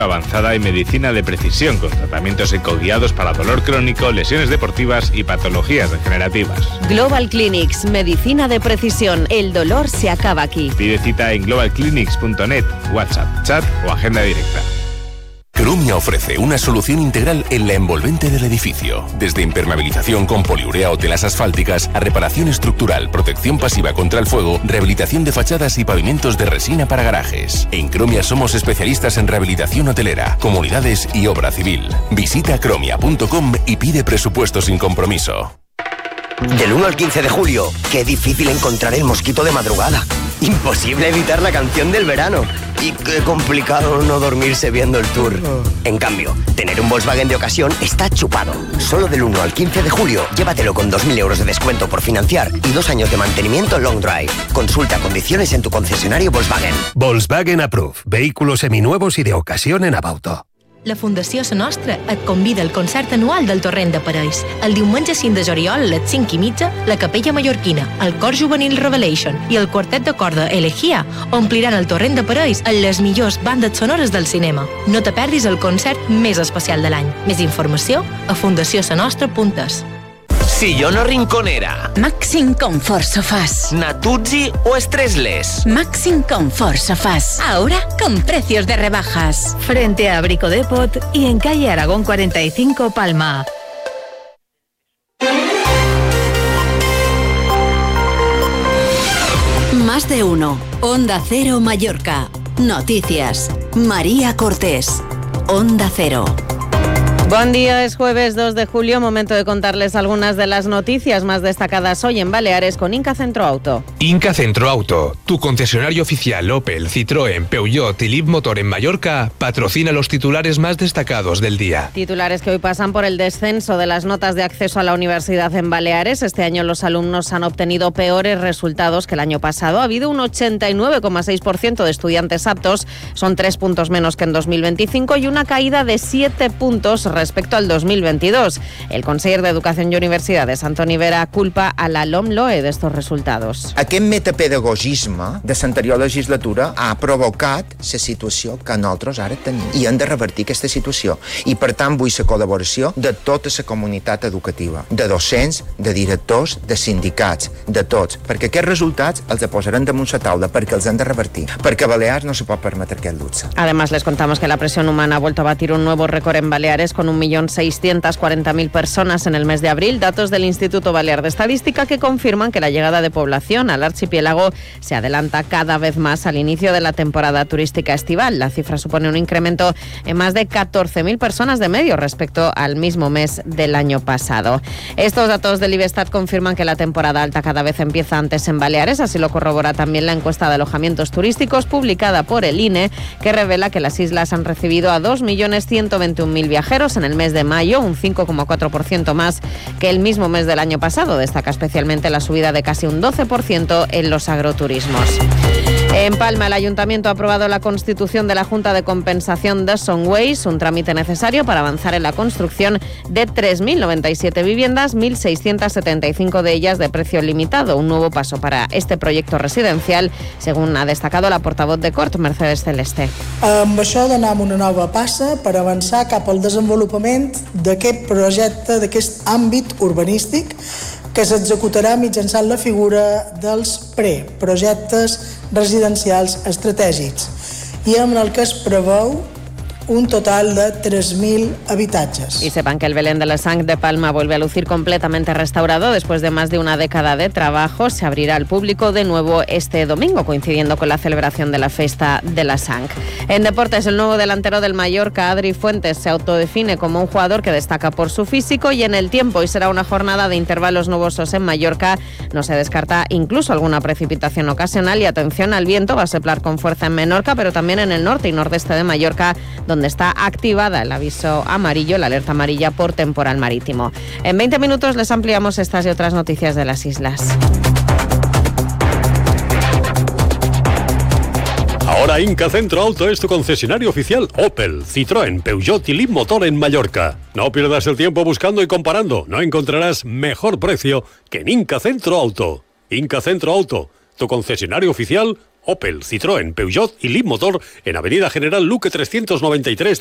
avanzada y medicina de precisión con tratamientos ecoguiados para dolor crónico, lesiones deportivas y patologías degenerativas. Global Clinics, medicina de precisión. El dolor se acaba aquí. Pide cita en globalclinics.net, WhatsApp, chat o agenda directa. Cromia ofrece una solución integral en la envolvente del edificio. Desde impermeabilización con poliurea o telas asfálticas a reparación estructural, protección pasiva contra el fuego, rehabilitación de fachadas y pavimentos de resina para garajes. En Cromia somos especialistas en rehabilitación hotelera, comunidades y obra civil. Visita cromia.com y pide presupuesto sin compromiso. Del 1 al 15 de julio, qué difícil encontrar el mosquito de madrugada. Imposible evitar la canción del verano. Y qué complicado no dormirse viendo el tour. En cambio, tener un Volkswagen de ocasión está chupado. Solo del 1 al 15 de julio, llévatelo con 2.000 euros de descuento por financiar y 2 años de mantenimiento long drive. Consulta condiciones en tu concesionario Volkswagen. Volkswagen Approved. Vehículos seminuevos y de ocasión en Abauto. La Fundació Sa Nostra et convida al concert anual del Torrent de Parells. El diumenge 5 de juliol a les 5:30, la Capella Mallorquina, el Cor Juvenil Revelation i el quartet de corda Elegía ompliran el Torrent de Parells amb les millors bandes sonores del cinema. No te perdis el concert més especial de l'any. Més informació a fundaciosanostra.es. Sillón o rinconera. Maxim Comfort Sofás. Natuzzi o Stressless. Maxim Comfort Sofás. Ahora con precios de rebajas. Frente a Brico Depot y en calle Aragón 45, Palma. Más de uno. Onda Cero Mallorca. Noticias. María Cortés. Onda Cero. Buen día, es jueves 2 de julio, momento de contarles algunas de las noticias más destacadas hoy en Baleares con Inca Centro Auto. Inca Centro Auto, tu concesionario oficial Opel, Citroën, Peugeot y Leapmotor en Mallorca, patrocina los titulares más destacados del día. Titulares que hoy pasan por el descenso de las notas de acceso a la universidad en Baleares. Este año los alumnos han obtenido peores resultados que el año pasado. Ha habido un 89,6% de estudiantes aptos, son 3 puntos menos que en 2025 y una caída de 7 puntos respecto al 2022. El conseller d'Educació i Universitats, Antoni Vera, culpa a la LOMLOE d'estos resultados. Aquest metapedagogisme de l'anterior legislatura ha provocat la situació que nosaltres ara tenim i hem de revertir aquesta situació. I per tant vull la col·laboració de tota la comunitat educativa, de docents, de directors, de sindicats, de tots, perquè aquests resultats els posarem damunt la taula perquè els hem de revertir, perquè Balears no se pot permetre aquest luxe. Además, les contamos que la presión humana ha vuelto a batir un nuevo récord en Baleares con 1.640.000 personas en el mes de abril, datos del Instituto Balear de Estadística que confirman que la llegada de población al archipiélago se adelanta cada vez más al inicio de la temporada turística estival. La cifra supone un incremento en más de 14.000 personas de medio respecto al mismo mes del año pasado. Estos datos del IBESTAT confirman que la temporada alta cada vez empieza antes en Baleares, así lo corrobora también la encuesta de alojamientos turísticos publicada por el INE, que revela que las islas han recibido a 2.121.000 viajeros en el mes de mayo, un 5,4% más que el mismo mes del año pasado. Destaca especialmente la subida de casi un 12% en los agroturismos. En Palma, el Ayuntamiento ha aprobado la constitución de la Junta de Compensación de Sonways, un trámite necesario para avanzar en la construcción de 3.097 viviendas, 1.675 de ellas de precio limitado. Un nuevo paso para este proyecto residencial, según ha destacado la portavoz de Cort, Mercedes Celeste. Amb això donem una nova passa per avançar cap al desenvolupament d'aquest projecte, d'aquest àmbit urbanístic que s'executarà mitjançant la figura dels preprojectes residencials estratègics i amb el que es preveu un total de 3.000 habitatges. Y sepan que el Belén de la Sang de Palma vuelve a lucir completamente restaurado después de más de una década de trabajo. Se abrirá al público de nuevo este domingo, coincidiendo con la celebración de la Festa de la Sang. En deportes, el nuevo delantero del Mallorca, Adri Fuentes, se autodefine como un jugador que destaca por su físico y en el tiempo, y será una jornada de intervalos nubosos en Mallorca. No se descarta incluso alguna precipitación ocasional y atención al viento, va a soplar con fuerza en Menorca, pero también en el norte y nordeste de Mallorca, donde está activada el aviso amarillo, la alerta amarilla por temporal marítimo. En 20 minutos les ampliamos estas y otras noticias de las islas. Ahora Inca Centro Auto es tu concesionario oficial Opel, Citroën, Peugeot y Leapmotor en Mallorca. No pierdas el tiempo buscando y comparando. No encontrarás mejor precio que en Inca Centro Auto. Inca Centro Auto, tu concesionario oficial Opel, Citroën, Peugeot y Leapmotor en Avenida General Luque 393